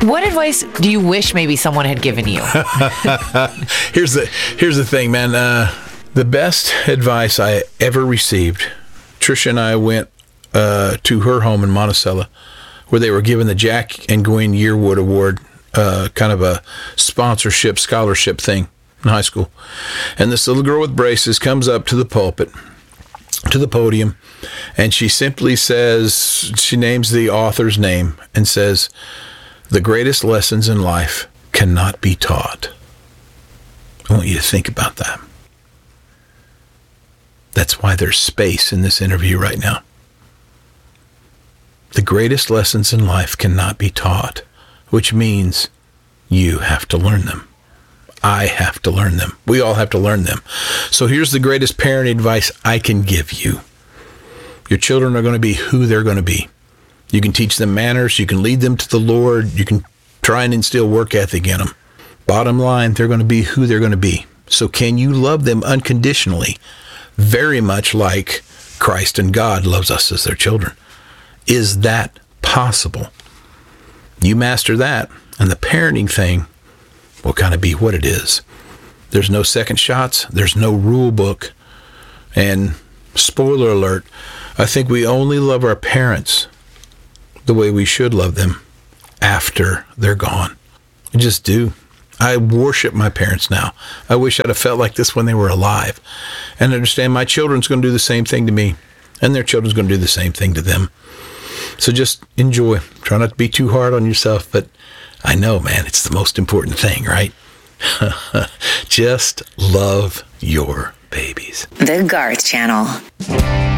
What advice do you wish maybe someone had given you? Here's the thing, man. The best advice I ever received, Tricia and I went to her home in Monticello, where they were given the Jack and Gwen Yearwood Award, kind of a sponsorship, scholarship thing in high school. And this little girl with braces comes up to the pulpit, to the podium, and she simply says, she names the author's name and says, "The greatest lessons in life cannot be taught." I want you to think about that. That's why there's space in this interview right now. The greatest lessons in life cannot be taught, which means you have to learn them. I have to learn them. We all have to learn them. So here's the greatest parent advice I can give you. Your children are going to be who they're going to be. You can teach them manners. You can lead them to the Lord. You can try and instill work ethic in them. Bottom line, they're going to be who they're going to be. So can you love them unconditionally, very much like Christ and God loves us as their children? Is that possible? You master that, and the parenting thing will kind of be what it is. There's no second shots. There's no rule book. And spoiler alert, I think we only love our parents the way we should love them after they're gone. I just do. I worship my parents now. I wish I'd have felt like this when they were alive. And understand my children's going to do the same thing to me, and their children's going to do the same thing to them. So just enjoy. Try not to be too hard on yourself, but I know, man, it's the most important thing, right? Just love your babies. The Garth Channel.